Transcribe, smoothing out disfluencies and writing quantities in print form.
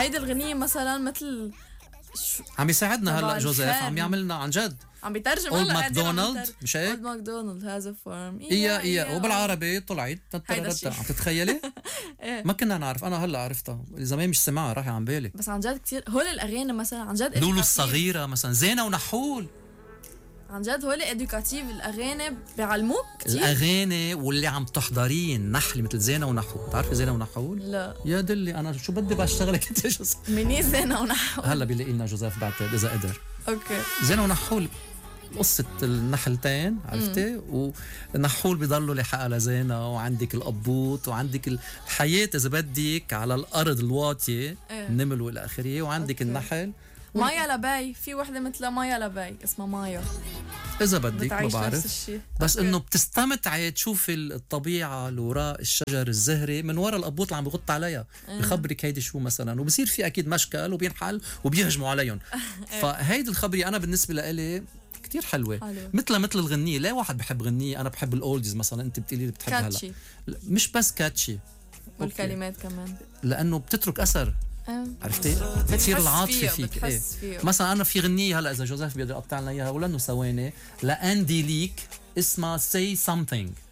هيدي الغنية مثلا مثل عم يساعدنا هلا جوزيف، الخان. عم يعملنا عن جد عم بيترجم اولد هلا قاعدين عم ماكدونالد، يترجم. مش هيك؟ اولد ماكدونالد هذا فارم إيا وبالعربي طلعت هيدا الشيء. عم تتخيلي؟ إيه. ما كنا نعرف، انا هلا عرفتها، زمان مش سمعها راح عن بالي. بس عن جد كتير هول الاغاني مثلا عن جد لولو educative. الصغيرة مثلا، زينة ونحول. عن جد هول ادوكاتيف الاغاني بيعلموك كتير. الاغاني واللي عم تحضرين نحلي مثل زينة ونحول، بتعرفي زينة ونحول؟ لا يا دلي انا شو بدي بشتغلك انت شو مني زينة ونحو. هلا بيلاقي لنا جوزيف بعتقد اذا قدر. اوكي زينة ونحول قصة النحلتين عرفتي، ونحول بيضلوا لحقها لزينة، وعندك القبوط، وعندك الحياة إذا بدك على الأرض الواطية، إيه. النمل والى آخره، وعندك أوكي. النحل. مايا لباي، في وحدة مثل مايا لباي اسمها مايا إذا بدك ما بتعيش نفس بعرف، الشيء. بس أوكي. إنه بتستمتعي تشوفي الطبيعة اللي وراء الشجر الزهري من وراء القبوط اللي عم بغط عليها، بخبرك هيدي شو مثلا، وبصير في أكيد مشكل وبينحل وبيهجموا عليهم. فهيدي الخبرية أنا بالنسبة لإلي كتير حلوة. مثل الغنية، لا واحد بحب غنية، أنا بحب الأولديز مثلا، أنت بتقولي لي بتحب هلا. كاتشي مش بس كاتشي، والكلمات كمان لأنه بتترك أثر، عرفتي؟ بتصير العاطفة فيك. إيه. مثلا أنا في غنية هلا إذا جوزيف بيقدر يقطع لنا إياها ولأنه ثواني لأندي ليك اسمها say something.